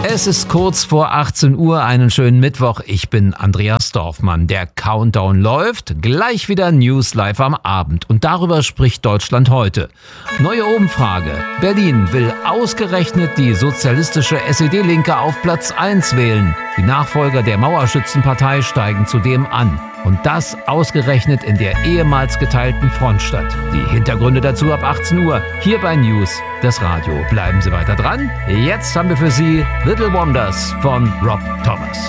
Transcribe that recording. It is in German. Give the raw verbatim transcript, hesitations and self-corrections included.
Es ist kurz vor achtzehn Uhr, einen schönen Mittwoch. Ich bin Andreas Dorfmann. Der Countdown läuft. Gleich wieder News live am Abend. Und darüber spricht Deutschland heute. Neue Umfrage. Berlin will ausgerechnet die sozialistische S E D-Linke auf Platz eins wählen. Die Nachfolger der Mauerschützenpartei steigen zudem an. Und das ausgerechnet in der ehemals geteilten Frontstadt. Die Hintergründe dazu ab achtzehn Uhr. Hier bei News, das Radio. Bleiben Sie weiter dran. Jetzt haben wir für Sie Little Wonders von Rob Thomas.